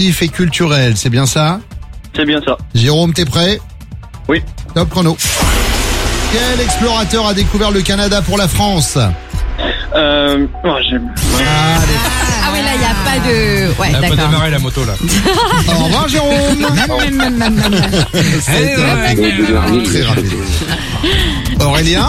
sportif et culturel, c'est bien ça ? C'est bien ça. Jérôme, t'es prêt ? Oui. Top chrono. Quel explorateur a découvert le Canada pour la France ? J'aime. Allez. Ah oui, là, il n'y a pas de... Ouais, Elle a pas d'accord. démarré la moto là. Au revoir Jérôme. C'était très rapide. Aurélien ?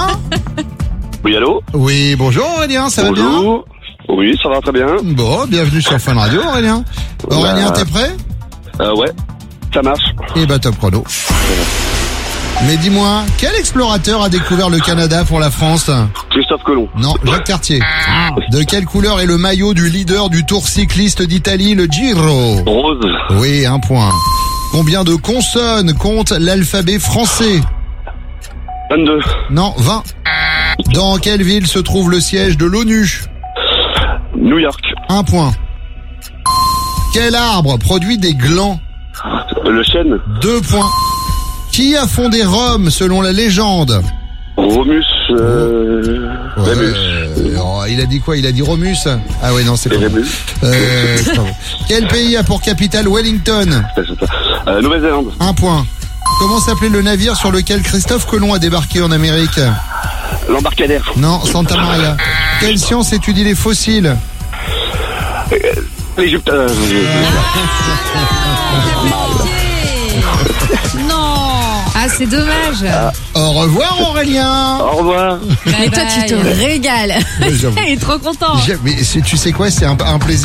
Oui, allô? Oui, bonjour Aurélien, ça va bien ? Bonjour. Oui, ça va très bien. Bon, bienvenue sur Fun Radio Aurélien. Aurélien, t'es prêt ? Ouais, ça marche. Eh ben top chrono. Mais dis-moi, quel explorateur a découvert le Canada pour la France ? Christophe Colomb. Non, Jacques Cartier. De quelle couleur est le maillot du leader du Tour cycliste d'Italie, le Giro ? Rose. Oui, un point. Combien de consonnes compte l'alphabet français ? 22. Non, 20. Dans quelle ville se trouve le siège de l'ONU ? New York. Un point. Quel arbre produit des glands ? Le chêne. 2 points. Qui a fondé Rome selon la légende ? Romus. Ouais, Rémus. il a dit quoi ? Il a dit Romus ? Ah ouais, non, c'est pas bon. Rémus. C'est pas bon. Quel pays a pour capitale Wellington ? Nouvelle-Zélande. 1 point. Comment s'appelait le navire sur lequel Christophe Colomb a débarqué en Amérique ? L'embarcadère. Non, Santa Maria. Quelle science étudie les fossiles ? L'Égypte. Non. Ah, c'est dommage. Au revoir Aurélien. Au revoir. Et toi, tu te régales. Ouais, j'avoue. Il est trop content. Mais tu sais quoi, c'est un plaisir.